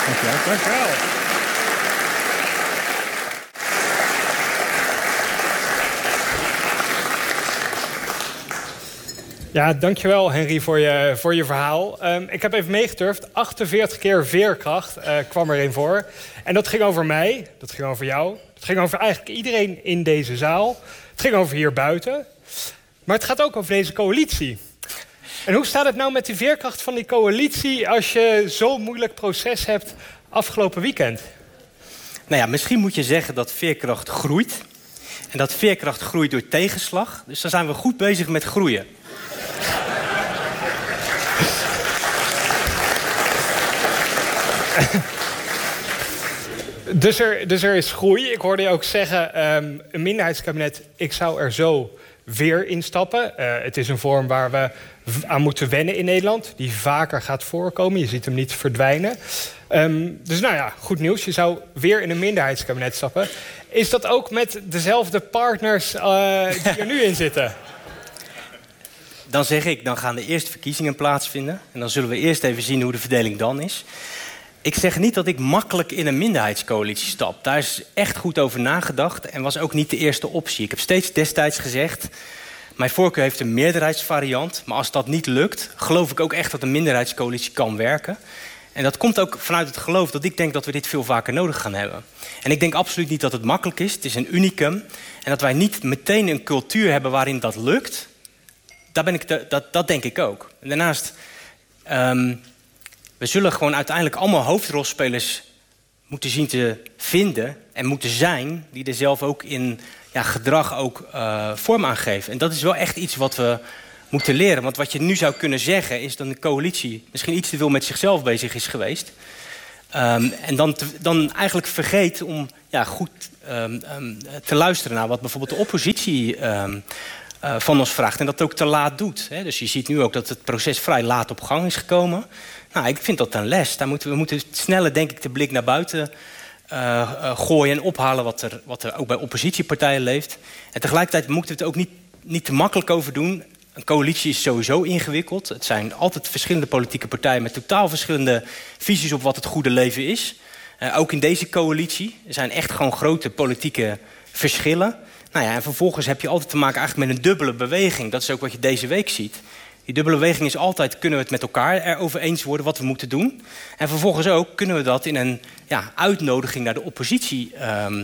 Dankjewel. Ja, dankjewel Henry voor je verhaal. Ik heb even meegeturfd. 48 keer veerkracht kwam erin voor. En dat ging over mij, dat ging over jou. Het ging over eigenlijk iedereen in deze zaal. Het ging over hier buiten. Maar het gaat ook over deze coalitie. En hoe staat het nou met de veerkracht van die coalitie als je zo'n moeilijk proces hebt afgelopen weekend? Nou ja, misschien moet je zeggen dat veerkracht groeit. En dat veerkracht groeit door tegenslag. Dus dan zijn we goed bezig met groeien. Dus er is groei. Ik hoorde je ook zeggen, een minderheidskabinet, ik zou er zo weer instappen. Het is een vorm waar we aan moeten wennen in Nederland, die vaker gaat voorkomen. Je ziet hem niet verdwijnen. Dus nou ja, goed nieuws. Je zou weer in een minderheidskabinet stappen. Is dat ook met dezelfde partners die er nu in zitten? Dan zeg ik, dan gaan de eerste verkiezingen plaatsvinden. En dan zullen we eerst even zien hoe de verdeling dan is. Ik zeg niet dat ik makkelijk in een minderheidscoalitie stap. Daar is echt goed over nagedacht en was ook niet de eerste optie. Ik heb steeds destijds gezegd, mijn voorkeur heeft een meerderheidsvariant. Maar als dat niet lukt, geloof ik ook echt dat een minderheidscoalitie kan werken. En dat komt ook vanuit het geloof dat ik denk dat we dit veel vaker nodig gaan hebben. En ik denk absoluut niet dat het makkelijk is. Het is een unicum. En dat wij niet meteen een cultuur hebben waarin dat lukt, dat denk ik ook. En daarnaast, we zullen gewoon uiteindelijk allemaal hoofdrolspelers moeten zien te vinden en moeten zijn, die er zelf ook in gedrag ook vorm aan geven. En dat is wel echt iets wat we moeten leren. Want wat je nu zou kunnen zeggen is dat de coalitie misschien iets te veel met zichzelf bezig is geweest. En dan eigenlijk vergeet om goed te luisteren naar wat bijvoorbeeld de oppositie van ons vraagt. En dat ook te laat doet. Hè. Dus je ziet nu ook dat het proces vrij laat op gang is gekomen. Nou, ik vind dat een les. We moeten sneller, denk ik, de blik naar buiten gooien en ophalen wat er ook bij oppositiepartijen leeft. En tegelijkertijd moeten we het ook niet te makkelijk over doen. Een coalitie is sowieso ingewikkeld. Het zijn altijd verschillende politieke partijen met totaal verschillende visies op wat het goede leven is. Ook in deze coalitie. Er zijn echt gewoon grote politieke verschillen. Nou ja, en vervolgens heb je altijd te maken eigenlijk met een dubbele beweging. Dat is ook wat je deze week ziet. Die dubbele beweging is altijd, kunnen we het met elkaar erover eens worden wat we moeten doen. En vervolgens ook kunnen we dat in een uitnodiging naar de oppositie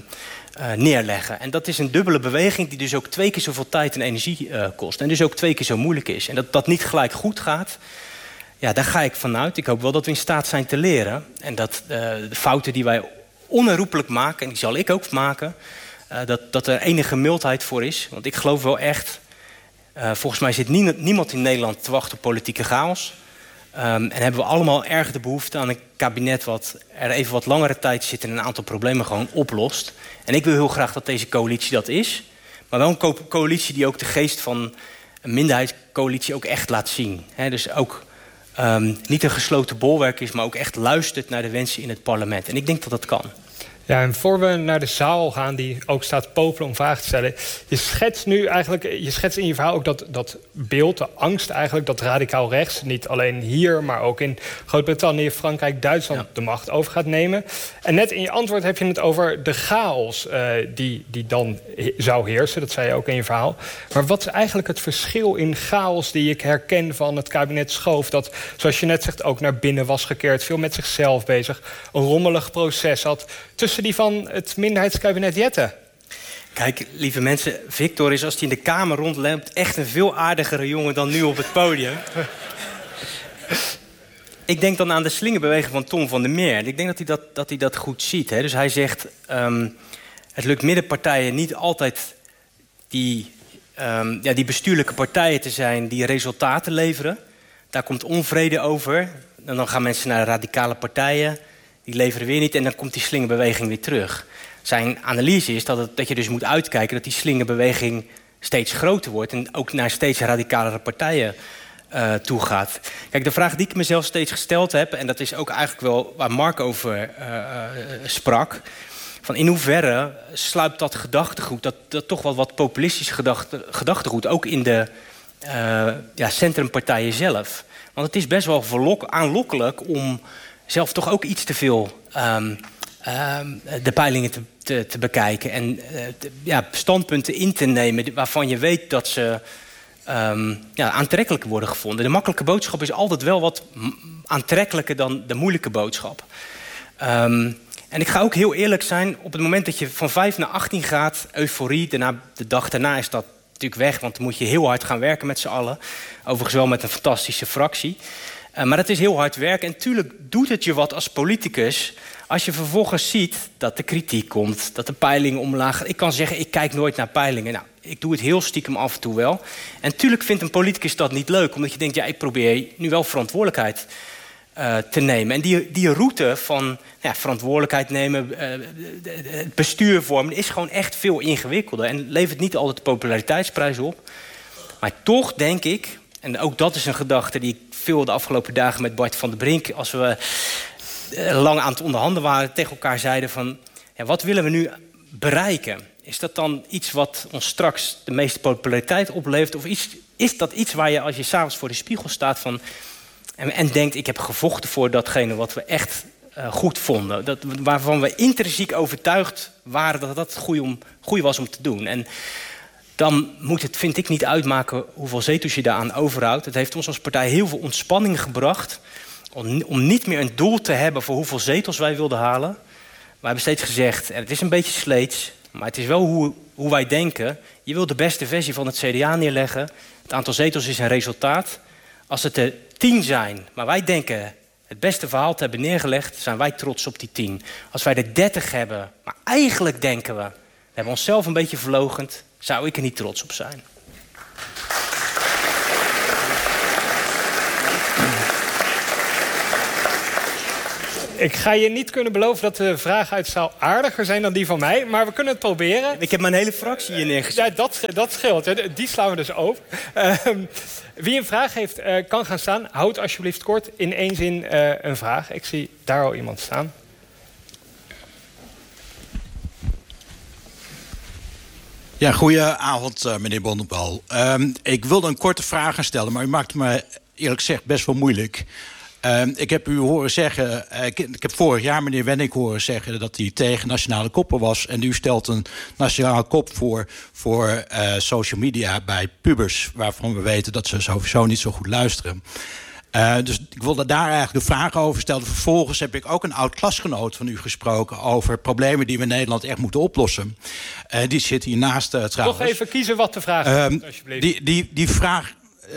neerleggen. En dat is een dubbele beweging die dus ook 2 keer zoveel tijd en energie kost. En dus ook 2 keer zo moeilijk is. En dat niet gelijk goed gaat, daar ga ik vanuit. Ik hoop wel dat we in staat zijn te leren. En dat de fouten die wij onherroepelijk maken, en die zal ik ook maken, dat er enige mildheid voor is. Want ik geloof wel echt, volgens mij zit niemand in Nederland te wachten op politieke chaos. En hebben we allemaal erg de behoefte aan een kabinet wat er even wat langere tijd zit en een aantal problemen gewoon oplost. En ik wil heel graag dat deze coalitie dat is. Maar wel een coalitie die ook de geest van een minderheidscoalitie ook echt laat zien. Dus ook niet een gesloten bolwerk is, maar ook echt luistert naar de wensen in het parlement. En ik denk dat dat kan. Ja, en voor we naar de zaal gaan, die ook staat popelen om vragen te stellen. Je schetst nu eigenlijk, in je verhaal ook dat beeld, de angst eigenlijk, dat radicaal rechts, niet alleen hier, maar ook in Groot-Brittannië, Frankrijk, Duitsland de macht over gaat nemen. En net in je antwoord heb je het over de chaos die dan zou heersen. Dat zei je ook in je verhaal. Maar wat is eigenlijk het verschil in chaos die ik herken van het kabinet Schoof, dat, zoals je net zegt, ook naar binnen was gekeerd, veel met zichzelf bezig, een rommelig proces had, tussen die van het minderheidskabinet Jette? Kijk, lieve mensen, Victor is als hij in de Kamer rondloopt echt een veel aardigere jongen dan nu op het podium. Ik denk dan aan de slingerbeweging van Tom van der Meer. Ik denk dat hij dat goed ziet. Hè. Dus hij zegt, het lukt middenpartijen niet altijd die bestuurlijke partijen te zijn die resultaten leveren. Daar komt onvrede over. En dan gaan mensen naar radicale partijen. Die leveren weer niet en dan komt die slingerbeweging weer terug. Zijn analyse is dat je dus moet uitkijken dat die slingerbeweging steeds groter wordt en ook naar steeds radicalere partijen toe gaat. Kijk, de vraag die ik mezelf steeds gesteld heb, en dat is ook eigenlijk wel waar Mark over sprak, van in hoeverre sluipt dat gedachtegoed, dat toch wel wat populistisch gedachtegoed, ook in de centrumpartijen zelf. Want het is best wel aanlokkelijk om zelf toch ook iets te veel de peilingen te bekijken. En standpunten in te nemen waarvan je weet dat ze aantrekkelijk worden gevonden. De makkelijke boodschap is altijd wel wat aantrekkelijker dan de moeilijke boodschap. En ik ga ook heel eerlijk zijn, op het moment dat je van 5 naar 18 gaat, euforie, de dag daarna is dat natuurlijk weg, want dan moet je heel hard gaan werken met z'n allen. Overigens wel met een fantastische fractie. Maar het is heel hard werken en natuurlijk doet het je wat als politicus als je vervolgens ziet dat de kritiek komt, dat de peilingen omlaag gaan. Ik kan zeggen, ik kijk nooit naar peilingen. Nou, ik doe het heel stiekem af en toe wel. En natuurlijk vindt een politicus dat niet leuk, omdat je denkt, ik probeer nu wel verantwoordelijkheid te nemen. En die route van verantwoordelijkheid nemen, het bestuur vormen, is gewoon echt veel ingewikkelder. En levert niet altijd de populariteitsprijs op. Maar toch denk ik, en ook dat is een gedachte die ik veel de afgelopen dagen met Bart van der Brink, als we lang aan het onderhandelen waren, tegen elkaar zeiden van, wat willen we nu bereiken? Is dat dan iets wat ons straks de meeste populariteit oplevert? Of is dat iets waar je, als je 's avonds voor de spiegel staat en denkt, ik heb gevochten voor datgene wat we echt goed vonden. Waarvan we intrinsiek overtuigd waren dat het goed was om te doen. En dan moet het, vind ik, niet uitmaken hoeveel zetels je daaraan overhoudt. Het heeft ons als partij heel veel ontspanning gebracht om niet meer een doel te hebben voor hoeveel zetels wij wilden halen. We hebben steeds gezegd, en het is een beetje sleets, maar het is wel hoe wij denken. Je wilt de beste versie van het CDA neerleggen. Het aantal zetels is een resultaat. Als het er 10 zijn, maar wij denken het beste verhaal te hebben neergelegd, zijn wij trots op die 10. Als wij er 30 hebben, maar eigenlijk denken we hebben onszelf een beetje verloochend, zou ik er niet trots op zijn. Ik ga je niet kunnen beloven dat de vragen uit de zaal aardiger zijn dan die van mij. Maar we kunnen het proberen. Ik heb mijn hele fractie hier neergezet. Ja, dat scheelt. Die slaan we dus over. Wie een vraag heeft, kan gaan staan. Houd alsjeblieft kort in één zin een vraag. Ik zie daar al iemand staan. Ja, goedenavond, meneer Bondenbal. Ik wilde een korte vraag stellen, maar u maakt me eerlijk gezegd best wel moeilijk. Ik heb u horen zeggen, ik heb vorig jaar meneer Wenning horen zeggen dat hij tegen nationale koppen was. En u stelt een nationale kop voor social media bij pubers, waarvan we weten dat ze sowieso niet zo goed luisteren. Dus ik wilde daar eigenlijk een vraag over stellen. Vervolgens heb ik ook een oud-klasgenoot van u gesproken over problemen die we in Nederland echt moeten oplossen. Die zit hiernaast trouwens. Toch even kiezen wat de vraag is, alsjeblieft. Die vraag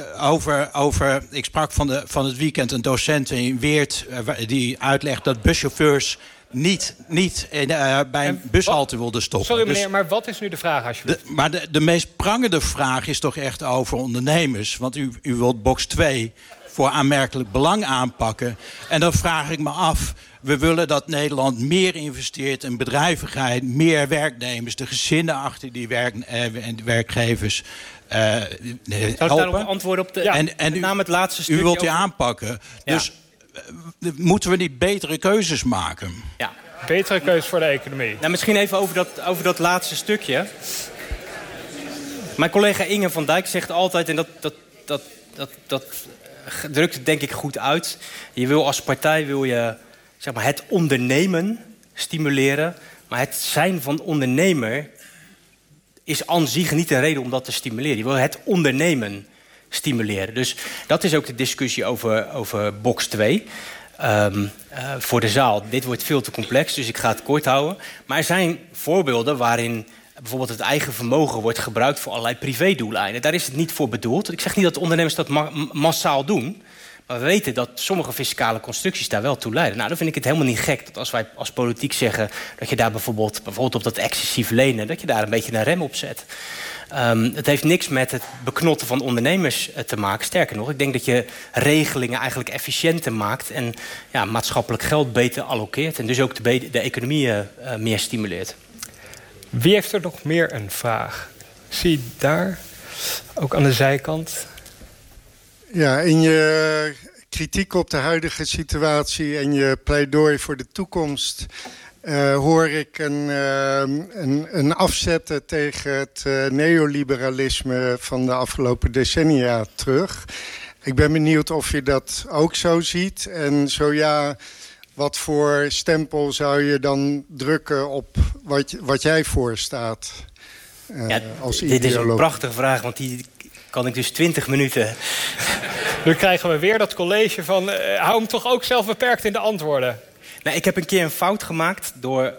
over ik sprak van het weekend een docent in Weert die uitlegt dat buschauffeurs niet bij een bushalte wilden stoppen. Sorry meneer, maar wat is nu de vraag alsjeblieft? Maar de meest prangende vraag is toch echt over ondernemers. Want u wilt box 2 voor aanmerkelijk belang aanpakken. En dan vraag ik me af, we willen dat Nederland meer investeert in bedrijvigheid, meer werknemers, de gezinnen achter die werkgevers Zou ik daarop antwoorden op met name het laatste stukje? U wilt die aanpakken. Ja. Dus moeten we niet betere keuzes maken? Ja. Betere keuzes voor de economie. Nou, misschien even over dat laatste stukje. Mijn collega Inge van Dijk zegt altijd, en dat drukt het denk ik goed uit. Je wil als partij zeg maar, het ondernemen stimuleren. Maar het zijn van ondernemer is aan zich niet een reden om dat te stimuleren. Je wil het ondernemen stimuleren. Dus dat is ook de discussie over box 2. Voor de zaal. Dit wordt veel te complex, dus ik ga het kort houden. Maar er zijn voorbeelden waarin bijvoorbeeld het eigen vermogen wordt gebruikt voor allerlei privédoeleinden. Daar is het niet voor bedoeld. Ik zeg niet dat ondernemers dat massaal doen. Maar we weten dat sommige fiscale constructies daar wel toe leiden. Nou, dan vind ik het helemaal niet gek dat als wij als politiek zeggen dat je daar bijvoorbeeld op dat excessief lenen, dat je daar een beetje een rem op zet. Het heeft niks met het beknotten van ondernemers te maken. Sterker nog, ik denk dat je regelingen eigenlijk efficiënter maakt en maatschappelijk geld beter allokeert en dus ook de economie meer stimuleert. Wie heeft er nog meer een vraag? Zie daar, ook aan de zijkant. Ja, in je kritiek op de huidige situatie en je pleidooi voor de toekomst hoor ik een afzetten tegen het neoliberalisme van de afgelopen decennia terug. Ik ben benieuwd of je dat ook zo ziet. En zo ja, wat voor stempel zou je dan drukken op wat jij voorstaat als ideoloog? Dit is een prachtige vraag, want die kan ik dus 20 minuten... Nu krijgen we weer dat college van... hou hem toch ook zelf beperkt in de antwoorden. Nou, ik heb een keer een fout gemaakt door...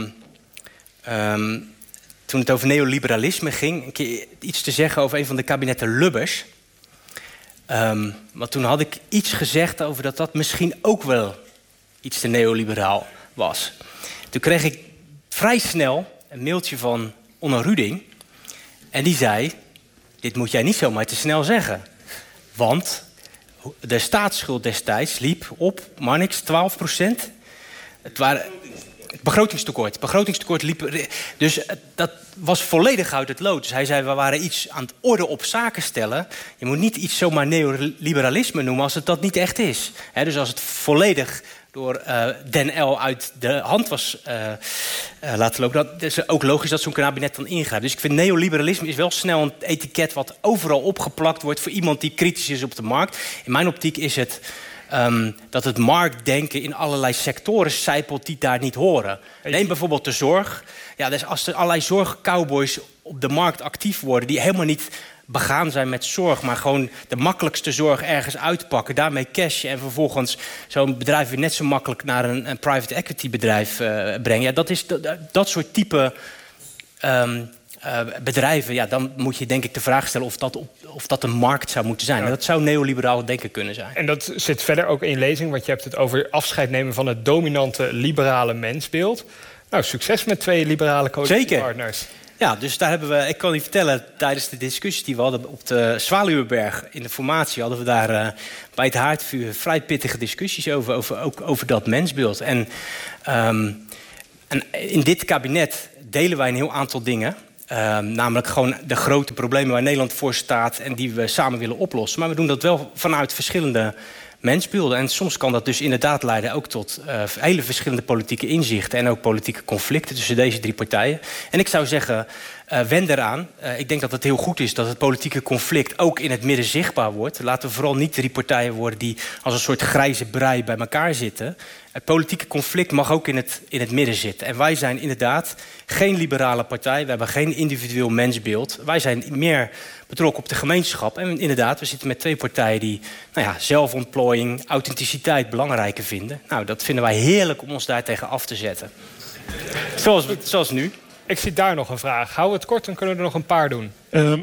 toen het over neoliberalisme ging... een keer iets te zeggen over een van de kabinetten Lubbers. Maar toen had ik iets gezegd over dat misschien ook wel... iets te neoliberaal was. Toen kreeg ik vrij snel een mailtje van Onno Ruding. En die zei... dit moet jij niet zomaar te snel zeggen. Want de staatsschuld destijds liep op, maar niks, 12%. Het waren... Het begrotingstekort liep... Dus dat was volledig uit het lood. Dus hij zei, we waren iets aan het orde op zaken stellen. Je moet niet iets zomaar neoliberalisme noemen als het dat niet echt is. Dus als het volledig door Den L uit de hand was laten lopen... dan is het ook logisch dat zo'n kabinet dan ingrijpt. Dus ik vind neoliberalisme is wel snel een etiket... wat overal opgeplakt wordt voor iemand die kritisch is op de markt. In mijn optiek is het... dat het marktdenken in allerlei sectoren sijpelt die daar niet horen. Neem bijvoorbeeld de zorg. Ja, dus als er allerlei zorgcowboys op de markt actief worden... die helemaal niet begaan zijn met zorg... maar gewoon de makkelijkste zorg ergens uitpakken... daarmee cashen en vervolgens zo'n bedrijf... weer net zo makkelijk naar een private equity bedrijf brengen. Ja, dat soort type... bedrijven, ja, dan moet je denk ik de vraag stellen... of dat een markt zou moeten zijn. Ja. En dat zou neoliberaal denken kunnen zijn. En dat zit verder ook in je lezing... want je hebt het over afscheid nemen van het dominante liberale mensbeeld. Nou, succes met 2 liberale coalitiepartners. Zeker. Ja, dus daar hebben we... Ik kan je vertellen, tijdens de discussies die we hadden... op de Zwaluwenberg in de formatie... hadden we daar bij het haardvuur vrij pittige discussies over dat mensbeeld. En in dit kabinet delen wij een heel aantal dingen... namelijk gewoon de grote problemen waar Nederland voor staat... en die we samen willen oplossen. Maar we doen dat wel vanuit verschillende mensbeelden. En soms kan dat dus inderdaad leiden ook tot hele verschillende politieke inzichten... en ook politieke conflicten tussen deze 3 partijen. En ik zou zeggen, wend eraan. Ik denk dat het heel goed is dat het politieke conflict ook in het midden zichtbaar wordt. Laten we vooral niet 3 partijen worden die als een soort grijze brei bij elkaar zitten... Het politieke conflict mag ook in het midden zitten. En wij zijn inderdaad geen liberale partij. We hebben geen individueel mensbeeld. Wij zijn meer betrokken op de gemeenschap. En inderdaad, we zitten met 2 partijen die zelfontplooiing, authenticiteit belangrijker vinden. Nou, dat vinden wij heerlijk om ons daartegen af te zetten. Zoals nu. Ik zie daar nog een vraag. Hou het kort, dan kunnen we er nog een paar doen.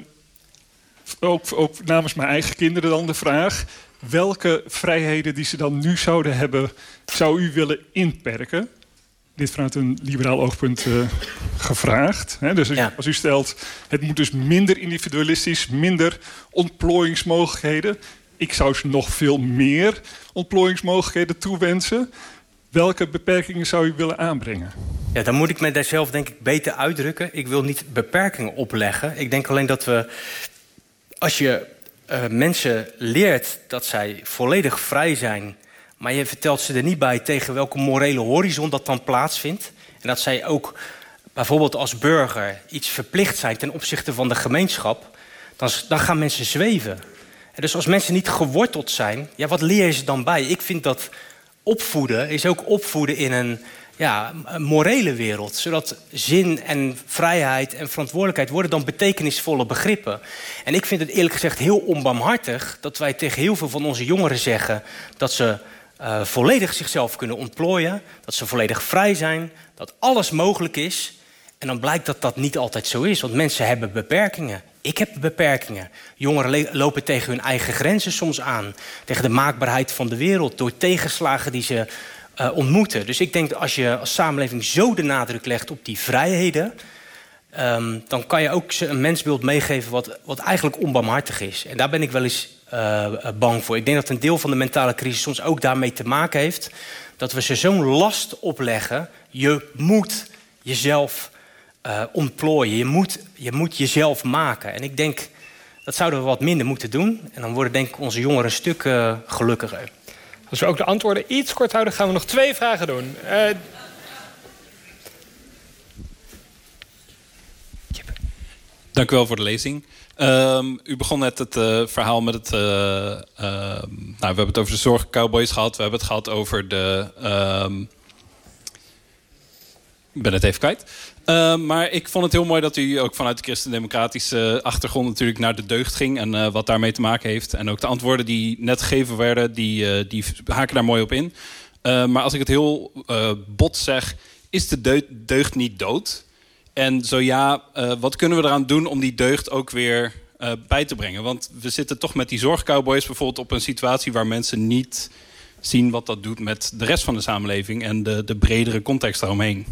Ook namens mijn eigen kinderen dan de vraag... welke vrijheden die ze dan nu zouden hebben... zou u willen inperken? Dit vanuit een liberaal oogpunt gevraagd. Dus als u stelt, het moet dus minder individualistisch... minder ontplooiingsmogelijkheden. Ik zou ze nog veel meer ontplooiingsmogelijkheden toewensen. Welke beperkingen zou u willen aanbrengen? Ja, dan moet ik me daar zelf denk ik beter uitdrukken. Ik wil niet beperkingen opleggen. Ik denk alleen dat we... als je mensen leert dat zij volledig vrij zijn... maar je vertelt ze er niet bij tegen welke morele horizon dat dan plaatsvindt... en dat zij ook bijvoorbeeld als burger iets verplicht zijn... ten opzichte van de gemeenschap, dan gaan mensen zweven. En dus als mensen niet geworteld zijn, ja, wat leer je ze dan bij? Ik vind dat opvoeden is ook opvoeden in een morele wereld. Zodat zin en vrijheid en verantwoordelijkheid worden dan betekenisvolle begrippen. En ik vind het eerlijk gezegd heel onbarmhartig dat wij tegen heel veel van onze jongeren zeggen dat ze volledig zichzelf kunnen ontplooien, dat ze volledig vrij zijn, dat alles mogelijk is. En dan blijkt dat dat niet altijd zo is, want mensen hebben beperkingen. Ik heb beperkingen. Jongeren lopen tegen hun eigen grenzen soms aan. Tegen de maakbaarheid van de wereld, door tegenslagen die ze ontmoeten. Dus ik denk dat als je als samenleving zo de nadruk legt op die vrijheden, dan kan je ook ze een mensbeeld meegeven wat eigenlijk onbarmhartig is. En daar ben ik wel eens bang voor. Ik denk dat een deel van de mentale crisis soms ook daarmee te maken heeft, dat we ze zo'n last opleggen. Je moet jezelf ontplooien. Je moet jezelf maken. En ik denk, dat zouden we wat minder moeten doen. En dan worden denk ik onze jongeren een stuk gelukkiger. Als we ook de antwoorden iets kort houden, gaan we nog 2 vragen doen. Dank u wel voor de lezing. U begon net het verhaal met het... we hebben het over de zorgcowboys gehad. We hebben het gehad over de... ik ben het even kwijt. Maar ik vond het heel mooi dat u ook vanuit de christendemocratische achtergrond natuurlijk naar de deugd ging. En wat daarmee te maken heeft. En ook de antwoorden die net gegeven werden, die haken daar mooi op in. Maar als ik het heel bot zeg, is de deugd niet dood? En zo ja, wat kunnen we eraan doen om die deugd ook weer bij te brengen? Want we zitten toch met die zorgcowboys bijvoorbeeld op een situatie waar mensen niet zien wat dat doet met de rest van de samenleving en de bredere context daaromheen.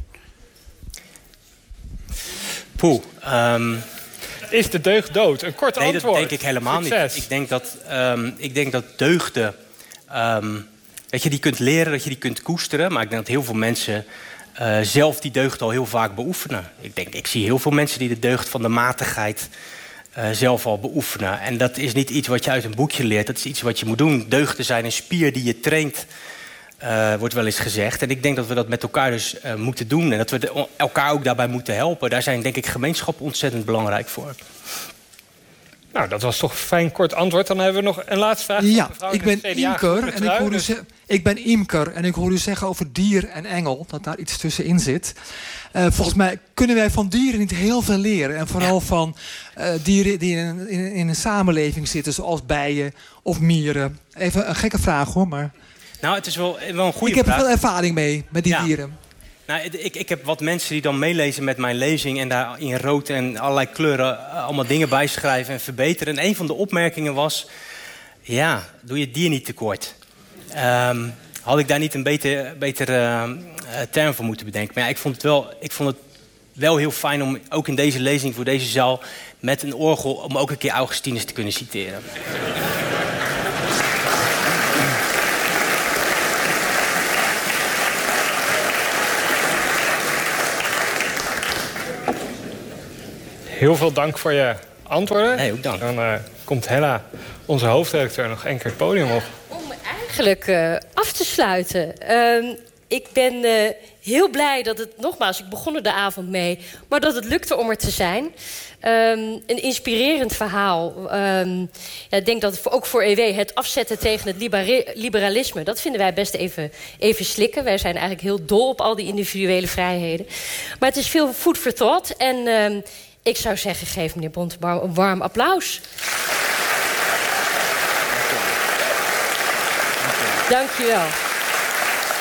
Is de deugd dood? Een kort antwoord. Nee, dat denk ik helemaal Succes. niet. Ik denk dat deugden... dat je die kunt leren, dat je die kunt koesteren. Maar ik denk dat heel veel mensen zelf die deugd al heel vaak beoefenen. Ik zie heel veel mensen die de deugd van de matigheid zelf al beoefenen. En dat is niet iets wat je uit een boekje leert. Dat is iets wat je moet doen. Deugden zijn een spier die je traint, wordt wel eens gezegd. En ik denk dat we dat met elkaar dus moeten doen. En dat we elkaar ook daarbij moeten helpen. Daar zijn denk ik gemeenschappen ontzettend belangrijk voor. Nou, dat was toch een fijn kort antwoord. Dan hebben we nog een laatste vraag. Ja, ik ben imker en ik hoor u zeggen over dier en engel, dat daar iets tussenin zit. Volgens mij kunnen wij van dieren niet heel veel leren. En vooral van dieren die in een samenleving zitten, zoals bijen of mieren. Even een gekke vraag hoor, maar... Nou, het is wel een goede vraag. Ik heb er veel ervaring mee met die dieren. Nou, ik heb wat mensen die dan meelezen met mijn lezing en daar in rood en allerlei kleuren allemaal dingen bijschrijven en verbeteren. En een van de opmerkingen was, ja, doe je dier niet tekort. Had ik daar niet een betere term voor moeten bedenken. Maar ja, ik vond het wel heel fijn om ook in deze lezing voor deze zaal met een orgel om ook een keer Augustinus te kunnen citeren. Heel veel dank voor je antwoorden. Nee, ook dank. Dan komt Hella, onze hoofdredacteur, nog één keer het podium op. Om eigenlijk af te sluiten. Ik ben heel blij dat het, nogmaals, ik begon er de avond mee, maar dat het lukte om er te zijn. Een inspirerend verhaal. Ik denk dat ook voor EW het afzetten tegen het liberalisme, dat vinden wij best even slikken. Wij zijn eigenlijk heel dol op al die individuele vrijheden. Maar het is veel food for thought. En ik zou zeggen, geef meneer Bontebal een warm applaus. Dank je wel.